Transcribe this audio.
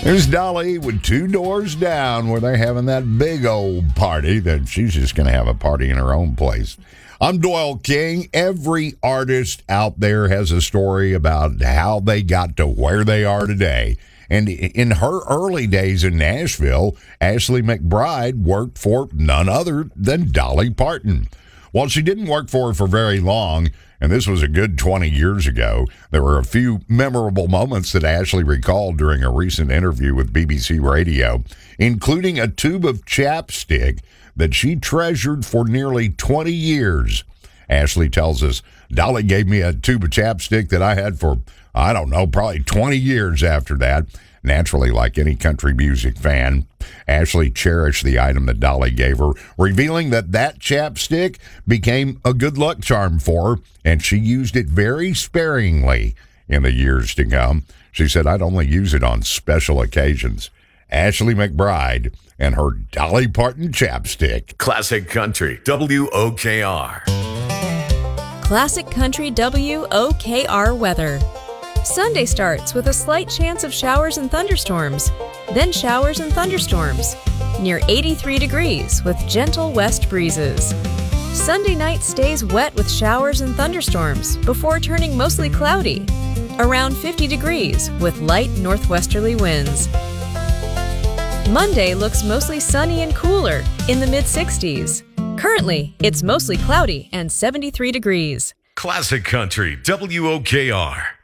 There's Dolly with Two Doors Down, where they're having that big old party that she's just going to have a party in her own place. I'm Doyle King. Every artist out there has a story about how they got to where they are today. And in her early days in Nashville, Ashley McBryde worked for none other than Dolly Parton. While she didn't work for her for very long, and this was a good 20 years ago, there were a few memorable moments that Ashley recalled during a recent interview with BBC Radio, including a tube of chapstick that she treasured for nearly 20 years. Ashley tells us, Dolly gave me a tube of chapstick that I had for, I don't know, probably 20 years after that. Naturally, like any country music fan, Ashley cherished the item that Dolly gave her, revealing that chapstick became a good luck charm for her, and she used it very sparingly in the years to come. She said, I'd only use it on special occasions. Ashley McBryde and her Dolly Parton chapstick. Classic Country, WOKR. Classic Country WOKR weather. Sunday starts with a slight chance of showers and thunderstorms, then showers and thunderstorms, near 83 degrees with gentle west breezes. Sunday night stays wet with showers and thunderstorms before turning mostly cloudy, around 50 degrees with light northwesterly winds. Monday looks mostly sunny and cooler in the mid-60s. Currently, it's mostly cloudy and 73 degrees. Classic Country, WOKR.